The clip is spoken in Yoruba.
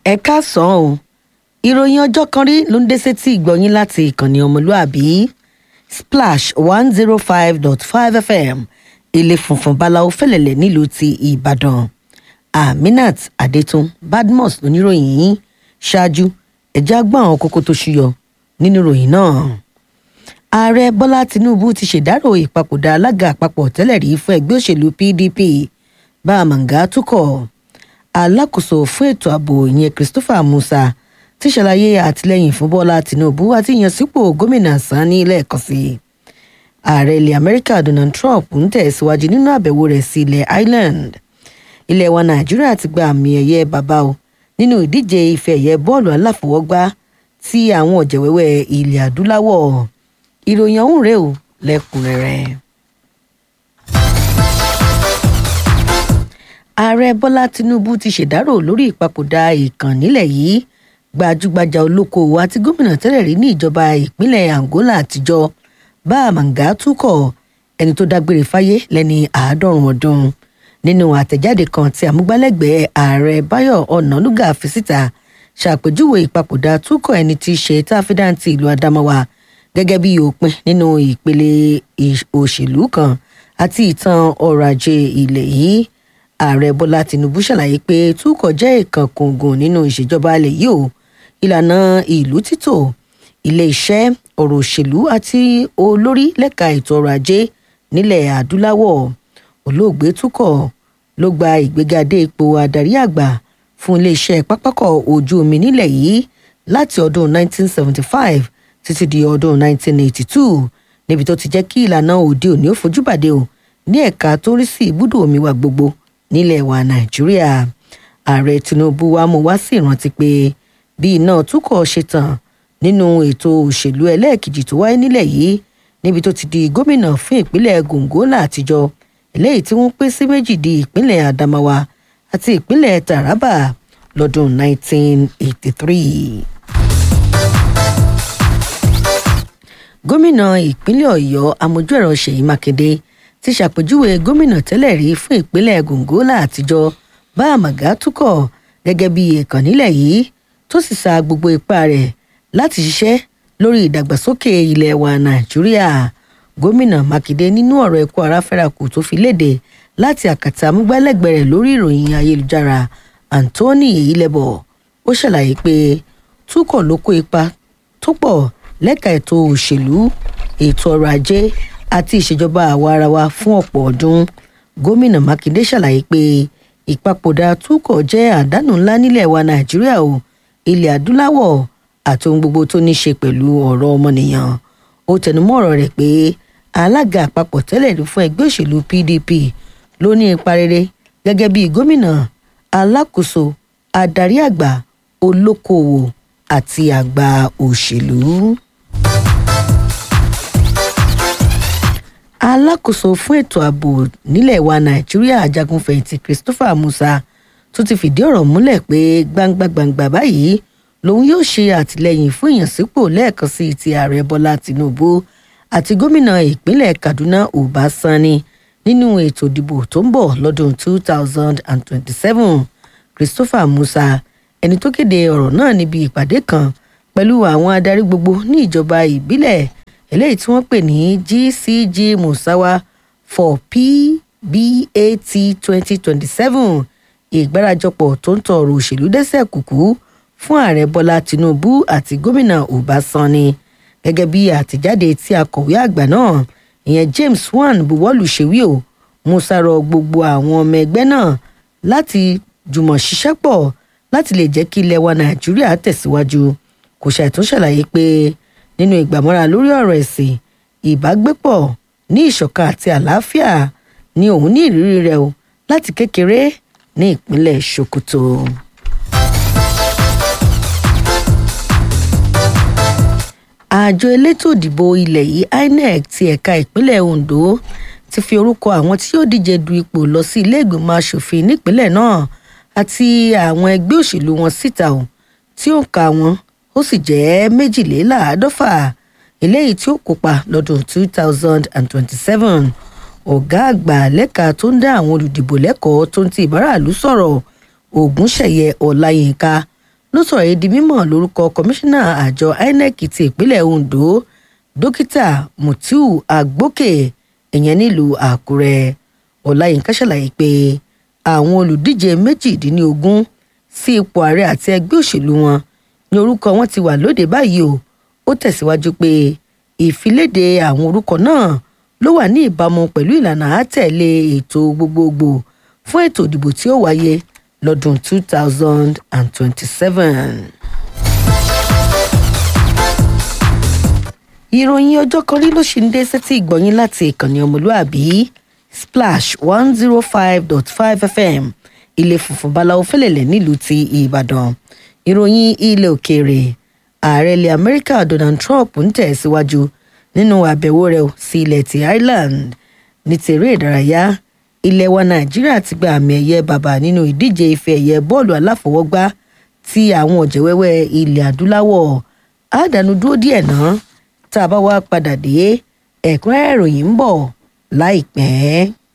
ẹ káàsán o ìròyìn ọjọ́ kan rí ló ń dé sétí ìgbọ̀nyín láti ìkànnì ọmọlúàbí splash 105.5 fm ilé funfun báláwo fẹ́lẹ̀lẹ̀ nílùú ti ìbàdàn aminat adétún badmus lóníròyìn yìí ṣáájú ẹ̀já gbọ́n àwọn kókó tó ṣúyọ nínú ìròyìn náà. ààrẹ bọ́lá tinubu ti ṣèdárò ìpapòdà alága àpapọ̀ tẹ́lẹ̀ rí fún ẹgbẹ́ òṣèlú pdp bámàǹgá túkọ̀. alákòóso fún ètò ààbò ìyẹn christopher musa ti ṣàlàyé àtìlẹ́yìn fún bọ́lá tinubu àti ìyànsípò gómìnà sani lẹ́ẹ̀kan sí i. ààrẹ ilẹ̀ amẹ́ríkà donald trump ń tẹ̀síwájú nínú àbẹ̀wò rẹ̀ sí ilẹ̀ ireland. ilẹ̀ wa nàìjíríà ti gba àmì ẹ̀yẹ bàbá o nínú ìdíje ife ẹ̀yẹ bọ́ọ̀lù aláfọwọ́gbá tí àwọn ọ̀jẹ̀wẹ́wẹ́ ilẹ̀ adúláwọ̀. ìròyìn ọ̀hún rèé o lẹ́kùnrẹ́rẹ́. ààrẹ bọ́lá tinubu ti ṣèdárò lórí ìpapòdà ìkàn nílẹ̀ yìí gbajúgbajà olókoòwò àti gómìnà tẹ́lẹ̀ rí ní ìjọba ìpínlẹ̀ angola àtijọ́ bámàǹgá túkọ̀ ẹni tó dágbére fáyé lẹ́ni 90 ọdún. nínú àtẹ̀jáde kan tí àmúgbálẹ́gbẹ̀ẹ́ ààrẹ báyọ̀ ọ̀nànúgà fi síta ṣàpèjúwe ìpapòdà túkọ̀ ẹni tí í ṣe táfídáǹtì ìlú adamawa gẹ́gẹ́ bí òpin nínú ìpele òṣèlú kan àti ìtàn ọrọ̀ ajé ilẹ̀ yìí. ààrẹ bọ́lá tinubu ṣàlàyé pé túkọ̀ jẹ́ ìkan kùngùn nínú ìṣèjọba ilẹ̀ yìí o ìlànà ìlú títò ilé iṣẹ́ ọ̀rọ̀ òṣèlú àti olórí lẹ́ka ètò ọrọ̀ ajé nílẹ̀ adúláwọ̀. olóògbé túkọ̀ ló gba ìgbéga dé ipò adarí àgbà fún iléeṣẹ́ pápákọ̀ ojú omi nílẹ̀ yìí láti ọdún 1975 títí di ọdún 1982 níbi tó ti jẹ́ kí ìlànà òde òní ó fojú bàdé o ní ẹ̀ka tó rí sí ibùdó omi wa gbogbo nílẹ̀ wa nàìjíríà. ààrẹ tinubu wa mú wá sí ìrántí pé bí iná túkọ̀ ṣe tàn nínú ètò òṣèlú ẹlẹ́ẹ̀kejì tó wáyé nílẹ̀ yìí níbi tó ti di gómìnà fún ìpínlẹ̀ gongola àtijọ́ eléyìí tí wọ́n pín sí méjì di ìpínlẹ̀ adamawa àti ìpínlẹ̀ taraba lọ́dún 1983. gómìnà ìpínlẹ̀ ọ̀yọ́ amójú-ẹ̀rọ ṣèyí mákindé ti ṣàpèjúwe gómìnà tẹ́lẹ̀ rí fún ìpínlẹ̀ gongola àtijọ́ bámàǹgá túkọ̀ gẹ́gẹ́ bí ẹ̀kan nílẹ̀ yìí tó sì sa gbogbo ipá rẹ̀ láti ṣiṣẹ́ lórí ìdàgbàsókè ilẹ̀ wa nàìjíríà. gómìnà mákindé nínú ọ̀rọ̀ ẹ̀kọ́ aráfẹ́rakù tó fi léde láti àkàtà amúgbálẹ́gbẹ̀ẹ́ rẹ̀ lórí ìròyìn ayélujára anthony eyilebo ó ṣàlàyé pé túkọ̀ ló kó ipa tó pọ̀ lẹ́ka ètò òṣèlú ètò ọrọ̀ ajé àti ìṣèjọba àwa-arawa fún ọ̀pọ̀ ọdún. gómìnà mákindé ṣàlàyé pé ìpapòdà túkọ̀ jẹ́ àdánù ńlá nílẹ̀ wa nàìjíríà o ilẹ̀ adúláwọ̀ àti ohun gbogbo tó ní ṣe pẹ̀lú ọ̀rọ̀ ọmọnìyàn. ó tẹnumọ́ ọ̀rọ̀ rẹ̀ pé alága àpapọ̀ tẹ́lẹ̀ rí fún ẹgbẹ́ òṣèlú pdp ló ní ipa rere gẹ́gẹ́ bí gómìnà alákòóso adarí àgbà olókoòwò àti àgbà òṣèlú. alákòóso fún ètò ààbò nílẹ̀ wa nàìjíríà ajagunfẹ̀yìntì christopher musa tó ti fìdí ọ̀rọ̀ múlẹ̀ pé gbangba báyìí lòun yóò ṣe àtìlẹ́yìn fún ìyànsípò lẹ́ẹ̀kan sí ti ààrẹ bọ́lá tinubu àti gómìnà ìpínlẹ̀ kaduna uba sani nínú ètò ìdìbò tó ń bọ̀ lọ́dún 2027. christopher musa ẹni tó kéde ọ̀rọ̀ náà níbi ìpàdé kan pẹ̀lú àwọn adarí gbogbo ní ìjọba ìbílẹ̀ eléyìí tí wọ́n pè ní gcg musawa for pbat 2027 ìgbárajọpọ̀ tó ń tọ ọ̀rọ̀ òṣèlú dẹ́sẹ̀ kùkú fún ààrẹ bọ́lá tinubu àti gómìnà uba sani. gẹ́gẹ́ bí àtẹ̀jáde tí akọ̀wé àgbà náà ìyẹn james wan buwọ́lù ṣe wí o musa rọ gbogbo àwọn ọmọ ẹgbẹ́ náà láti jùmọ̀ ṣiṣẹ́ pọ̀ láti lè jẹ́ kí ilẹ̀ wa nàìjíríà tẹ̀síwájú. kò ṣàìtún ṣàlàyé pé nínú ìgbàmọ́ra lórí ọ̀rọ̀ ẹ̀sìn ìbágbépọ̀ ní ìṣọ̀kan àti àlàáfíà ni òun ní ìrírí rẹ̀ o láti kékeré ní ìpínlẹ̀ sokoto. àjọ elétò ìdìbò ilẹ̀ yìí inec ti ẹ̀ka ìpínlẹ̀ ondo ti fi orúkọ àwọn tí yóò díje du ipò lọ sí ilé ìgbìmọ̀ asòfin nípínlẹ̀ náà àti àwọn ẹgbẹ́ òṣèlú wọn síta o tí ó ń ka wọn ó sì jẹ́ 52 eléyìí tí ó kópa lọ́dún 2027. ọ̀gá àgbà lẹ́ka tó ń dá àwọn olùdìbò lẹ́kọ̀ọ́ tó ń ti ìbáraàlú sọ̀rọ̀ ògúnṣẹ̀yẹ ọláyínká ló sọ̀rọ̀ yìí di mímọ̀ lórúkọ kọmíṣánná àjọ INEC ti ìpínlẹ̀ Ondo dókítà Mutiu Agbókè ìyẹn nílùú Àkúrẹ́. Ọláyínká ṣàlàyé pé àwọn olùdíje 18 sí ipò ààrẹ àti ẹgbẹ́ òṣèlú wọn ní orúkọ wọn ti wà lóde báyìí o. Ó tẹ̀síwájú pé ìfiléde àwọn orúkọ náà ló wà ní ìbámu pẹ̀lú ìlànà àtẹ̀lé ètò gbogbogbò fún ètò ìdìbò tí ó wáyé lọ́dún 2027. Ìròyìn ọjọ́ kan rí ló ṣì ń dé sétí ìgbọ̀nyín láti ìkànnì ọmọlúàbí Splash 105.5 FM ilé funfun báláwo fẹ́lẹ̀lẹ̀ nílùú ti Ìbàdàn. Ìròyìn ilẹ̀ òkèèrè ààrẹ ilẹ̀ Amẹ́ríkà Donald Trump ń tẹ̀síwájú nínú àbẹ̀wò rẹ̀ sí ilẹ̀ ti Ireland. Ní ti eré ìdárayá ilẹ̀ wa Nàìjíríà ti gba àmì ẹ̀yẹ bàbà nínú ìdíje ife ẹ̀yẹ bọ́ọ̀lù aláfọwọ́gbá ti àwọn ọ̀jẹ̀wẹ́wẹ́ ilẹ̀ adúláwọ̀. Àdánù dúró díẹ̀ náà tá a bá wá padà dé ẹ̀kúnrẹ́rẹ́ ìròyìn ń bọ̀ láìpẹ́.